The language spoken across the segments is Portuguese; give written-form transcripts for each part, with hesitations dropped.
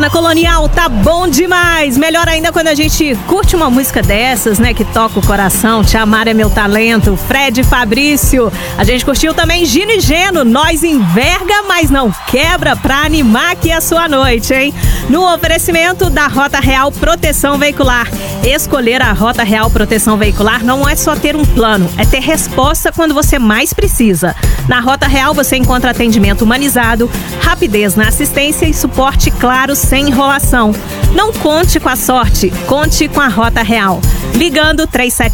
Na Colonial tá bom demais, melhor ainda quando a gente curte uma música dessas, né, que toca o coração. Te Amar é Meu Talento, Fred Fabrício. A gente curtiu também Gino e Geno, Nós Enverga, mas não quebra, pra animar aqui a sua noite, hein? No oferecimento da Rota Real Proteção Veicular. Escolher a Rota Real Proteção Veicular não é só ter um plano, é ter resposta quando você mais precisa. Na Rota Real você encontra atendimento humanizado, rapidez na assistência e suporte claro sem enrolação. Não conte com a sorte, conte com a Rota Real. Ligando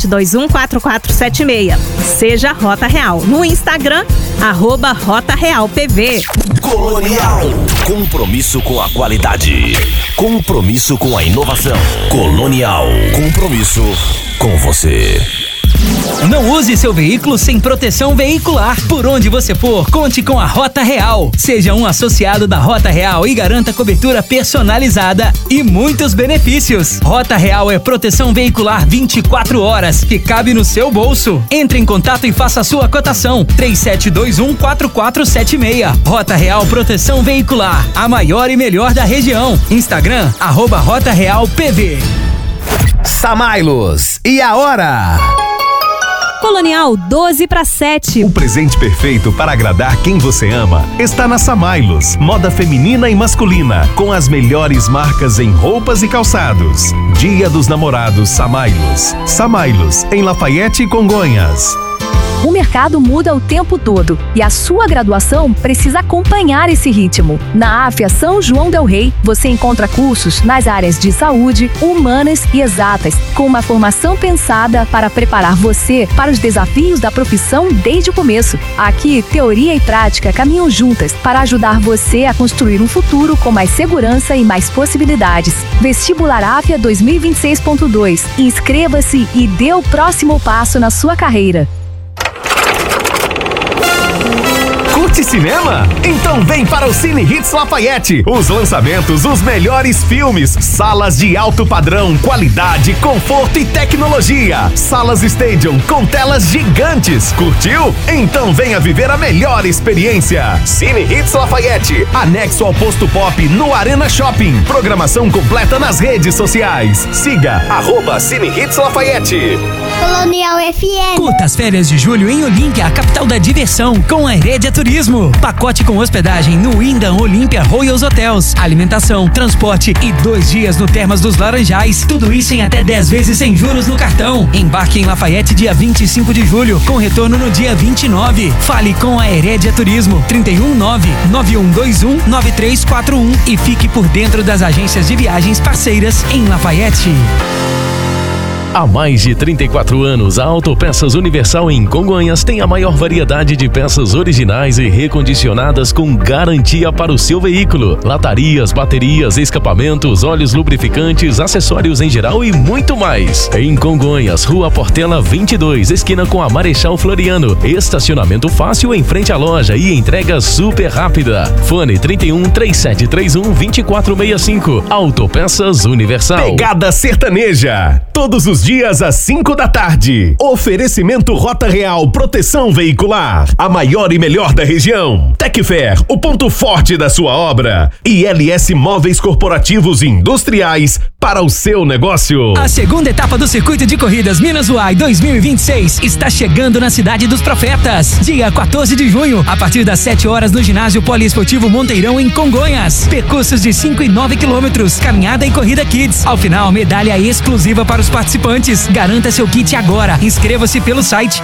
3721-4476. Seja Rota Real. No Instagram, @RotaRealPV. Colonial. Compromisso com a qualidade. Compromisso com a inovação. Colonial. Compromisso com você. Não use seu veículo sem proteção veicular. Por onde você for, conte com a Rota Real. Seja um associado da Rota Real e garanta cobertura personalizada e muitos benefícios. Rota Real é proteção veicular 24 horas, que cabe no seu bolso. Entre em contato e faça a sua cotação. 3721-4476. Rota Real Proteção Veicular, a maior e melhor da região. Instagram, @RotaRealPV. Samailos, e a hora? Colonial 12:07. O presente perfeito para agradar quem você ama está na Samailos. Moda feminina e masculina, com as melhores marcas em roupas e calçados. Dia dos Namorados Samailos. Samailos, em Lafayette e Congonhas. O mercado muda o tempo todo e a sua graduação precisa acompanhar esse ritmo. Na AFIA São João del Rei, você encontra cursos nas áreas de saúde, humanas e exatas, com uma formação pensada para preparar você para os desafios da profissão desde o começo. Aqui, teoria e prática caminham juntas para ajudar você a construir um futuro com mais segurança e mais possibilidades. Vestibular AFIA 2026.2. Inscreva-se e dê o próximo passo na sua carreira. Curte cinema? Então vem para o Cine Hits Lafayette. Os lançamentos, os melhores filmes, salas de alto padrão, qualidade, conforto e tecnologia. Salas Stadium com telas gigantes. Curtiu? Então venha viver a melhor experiência. Cine Hits Lafayette, anexo ao Posto Pop no Arena Shopping. Programação completa nas redes sociais. Siga @Cine Hits Lafayette. Colonial FM. Curta as férias de julho em Olímpia, a capital da diversão, com a Herédia Turismo. Pacote com hospedagem no Wyndham Olympia Royals Hotels, alimentação, transporte e 2 dias no Termas dos Laranjais. Tudo isso em até 10 vezes sem juros no cartão. Embarque em Lafayette dia 25 de julho, com retorno no dia 29. Fale com a Herédia Turismo, 319-9121-9341 e fique por dentro das agências de viagens parceiras em Lafayette. Há mais de 34 anos, a Autopeças Universal em Congonhas tem a maior variedade de peças originais e recondicionadas com garantia para o seu veículo. Latarias, baterias, escapamentos, óleos lubrificantes, acessórios em geral e muito mais. Em Congonhas, Rua Portela 22, esquina com a Marechal Floriano. Estacionamento fácil em frente à loja e entrega super rápida. Fone 31-3731-2465. Autopeças Universal. Pegada sertaneja. Todos os dias às 5 da tarde. Oferecimento Rota Real Proteção Veicular, a maior e melhor da região. Tecfer, o ponto forte da sua obra. E LS Móveis Corporativos e Industriais para o seu negócio. A segunda etapa do Circuito de Corridas Minas Uai 2026 está chegando na Cidade dos Profetas. Dia 14 de junho, a partir das 7 horas no Ginásio Poliesportivo Monteirão, em Congonhas. Percursos de 5 e 9 quilômetros, caminhada e corrida kids. Ao final, medalha exclusiva para os participantes. Garanta seu kit agora. Inscreva-se pelo site